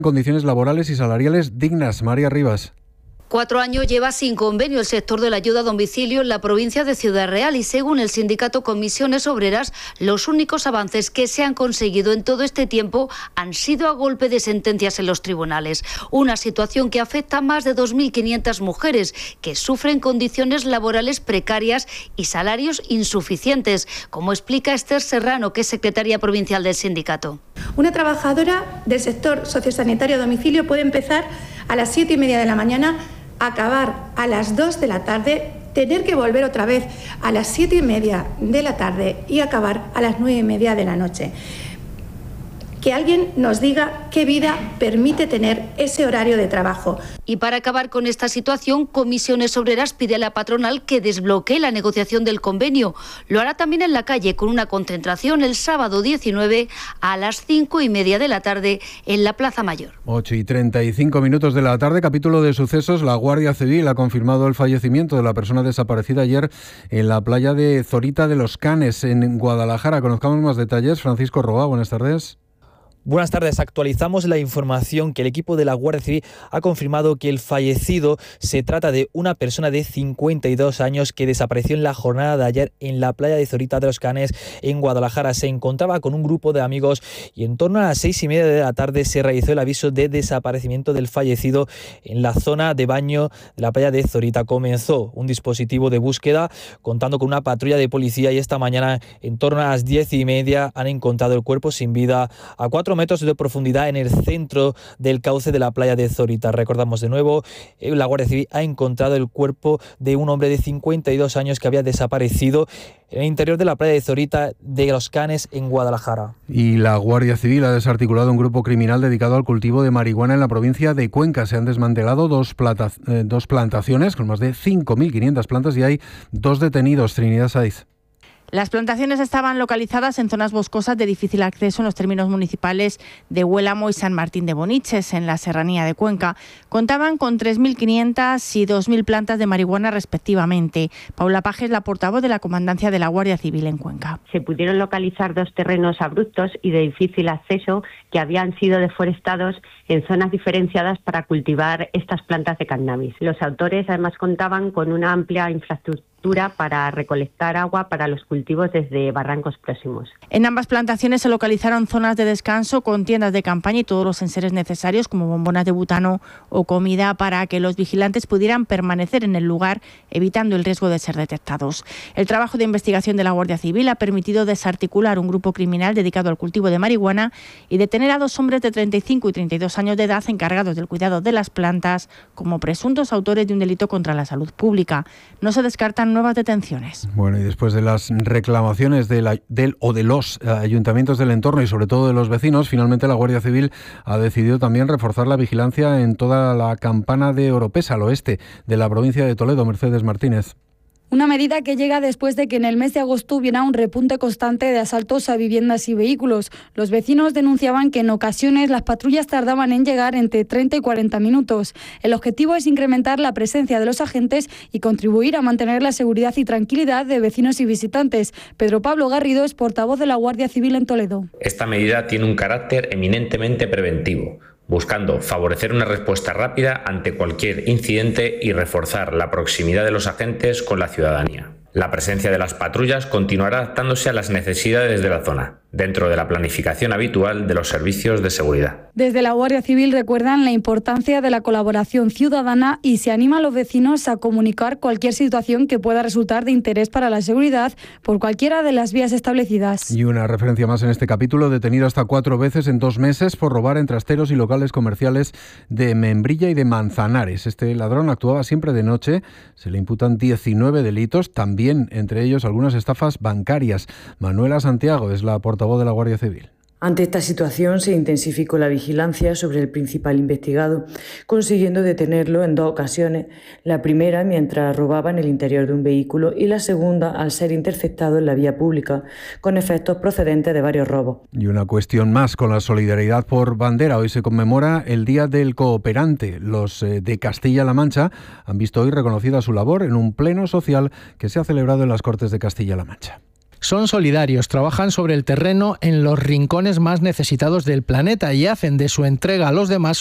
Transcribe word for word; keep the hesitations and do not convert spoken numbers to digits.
Condiciones laborales y salariales dignas. María Rivas. Cuatro años lleva sin convenio el sector de la ayuda a domicilio en la provincia de Ciudad Real y según el sindicato Comisiones Obreras, los únicos avances que se han conseguido en todo este tiempo han sido a golpe de sentencias en los tribunales. Una situación que afecta a más de dos mil quinientas mujeres que sufren condiciones laborales precarias y salarios insuficientes, como explica Esther Serrano, que es secretaria provincial del sindicato. Una trabajadora del sector sociosanitario a domicilio puede empezar a las siete y media de la mañana, acabar a las dos de la tarde, tener que volver otra vez a las siete y media de la tarde y acabar a las nueve y media de la noche. Que alguien nos diga qué vida permite tener ese horario de trabajo. Y para acabar con esta situación, Comisiones Obreras pide a la patronal que desbloquee la negociación del convenio. Lo hará también en la calle con una concentración el sábado diecinueve a las cinco y media de la tarde en la Plaza Mayor. ocho y treinta y cinco minutos de la tarde, capítulo de sucesos. La Guardia Civil ha confirmado el fallecimiento de la persona desaparecida ayer en la playa de Zorita de los Canes, en Guadalajara. Conozcamos más detalles. Francisco Roa, buenas tardes. Buenas tardes. Actualizamos la información que el equipo de la Guardia Civil ha confirmado que el fallecido se trata de una persona de cincuenta y dos años que desapareció en la jornada de ayer en la playa de Zorita de los Canes en Guadalajara. Se encontraba con un grupo de amigos y en torno a las seis y media de la tarde se realizó el aviso de desaparecimiento del fallecido en la zona de baño de la playa de Zorita. Comenzó un dispositivo de búsqueda contando con una patrulla de policía y esta mañana en torno a las diez y media han encontrado el cuerpo sin vida a cuatro metros de profundidad en el centro del cauce de la playa de Zorita. Recordamos de nuevo, la Guardia Civil ha encontrado el cuerpo de un hombre de cincuenta y dos años que había desaparecido en el interior de la playa de Zorita de los Canes en Guadalajara. Y la Guardia Civil ha desarticulado un grupo criminal dedicado al cultivo de marihuana en la provincia de Cuenca. Se han desmantelado dos, plata, eh, dos plantaciones con más de cinco mil quinientas plantas y hay dos detenidos. Trinidad Saiz. Las plantaciones estaban localizadas en zonas boscosas de difícil acceso en los términos municipales de Huélamo y San Martín de Boniches, en la serranía de Cuenca. Contaban con tres mil quinientas y dos mil plantas de marihuana respectivamente. Paula Paje es la portavoz de la Comandancia de la Guardia Civil en Cuenca. Se pudieron localizar dos terrenos abruptos y de difícil acceso que habían sido deforestados en zonas diferenciadas para cultivar estas plantas de cannabis. Los autores además contaban con una amplia infraestructura para recolectar agua para los cultivos desde barrancos próximos. En ambas plantaciones se localizaron zonas de descanso con tiendas de campaña y todos los enseres necesarios como bombonas de butano o comida para que los vigilantes pudieran permanecer en el lugar evitando el riesgo de ser detectados. El trabajo de investigación de la Guardia Civil ha permitido desarticular un grupo criminal dedicado al cultivo de marihuana y detener a dos hombres de treinta y cinco y treinta y dos años de edad encargados del cuidado de las plantas como presuntos autores de un delito contra la salud pública. No se descartan nuevas detenciones. Bueno, y después de las reclamaciones de la, del o de los ayuntamientos del entorno y sobre todo de los vecinos, finalmente la Guardia Civil ha decidido también reforzar la vigilancia en toda la campana de Oropesa, al oeste de la provincia de Toledo. Mercedes Martínez. Una medida que llega después de que en el mes de agosto hubiera un repunte constante de asaltos a viviendas y vehículos. Los vecinos denunciaban que en ocasiones las patrullas tardaban en llegar entre treinta y cuarenta minutos. El objetivo es incrementar la presencia de los agentes y contribuir a mantener la seguridad y tranquilidad de vecinos y visitantes. Pedro Pablo Garrido es portavoz de la Guardia Civil en Toledo. Esta medida tiene un carácter eminentemente preventivo, buscando favorecer una respuesta rápida ante cualquier incidente y reforzar la proximidad de los agentes con la ciudadanía. La presencia de las patrullas continuará adaptándose a las necesidades de la zona, dentro de la planificación habitual de los servicios de seguridad. Desde la Guardia Civil recuerdan la importancia de la colaboración ciudadana y se anima a los vecinos a comunicar cualquier situación que pueda resultar de interés para la seguridad por cualquiera de las vías establecidas. Y una referencia más en este capítulo: detenido hasta cuatro veces en dos meses por robar en trasteros y locales comerciales de Membrilla y de Manzanares. Este ladrón actuaba siempre de noche. Se le imputan diecinueve delitos, también entre ellos algunas estafas bancarias. Manuela Santiago es la portavoz de la Guardia Civil. Ante esta situación se intensificó la vigilancia sobre el principal investigado, consiguiendo detenerlo en dos ocasiones, la primera mientras robaba en el interior de un vehículo y la segunda al ser interceptado en la vía pública, con efectos procedentes de varios robos. Y una cuestión más con la solidaridad por bandera. Hoy se conmemora el Día del Cooperante. Los eh, de Castilla-La Mancha han visto hoy reconocida su labor en un pleno social que se ha celebrado en las Cortes de Castilla-La Mancha. Son solidarios, trabajan sobre el terreno en los rincones más necesitados del planeta y hacen de su entrega a los demás